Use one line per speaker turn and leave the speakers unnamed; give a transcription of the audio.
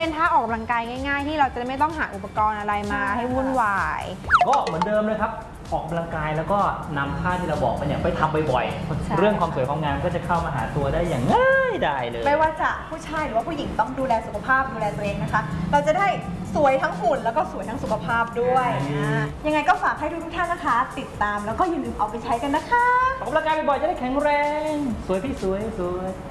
เป็นท่าออกกำลังกายง่ายๆที่เราจะไม่ต้องหาอุปกรณ์อะไรมาให้วุ่นวาย
ก็เหมือนเดิมเลยครับออกกำลังกายแล้วก็นำท่าที่เราบอกไปเนี่ยไปทำบ่อยๆเรื่องความสวยความงามก็จะเข้ามาหาตัวได้อย่างง่ายได้เลย
ไม่ว่าจะผู้ชายหรือว่าผู้หญิงต้องดูแลสุขภาพดูแลตัวเองนะคะ เราจะได้สวยทั้งหุ่นแล้วก็สวยทั้งสุขภาพด้วยยังไงก็ฝากให้ทุกท่านนะคะ ติดตามแล้วก็อย่าลืมเอาไปใช้กันนะคะ
ออกกำลังกายบ่อยๆจะได้แข็งแรงสวยพี่สวย